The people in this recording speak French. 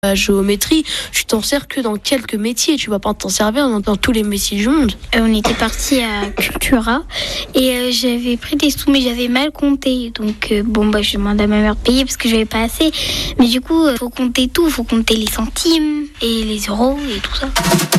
La géométrie, tu t'en sers que dans quelques métiers, tu vas pas t'en servir dans tous les métiers du monde. On était parti à Cultura et j'avais pris des sous mais j'avais mal compté. Donc je demandais à ma mère de payer parce que j'avais pas assez. Mais du coup, faut compter tout, faut compter les centimes et les euros et tout ça.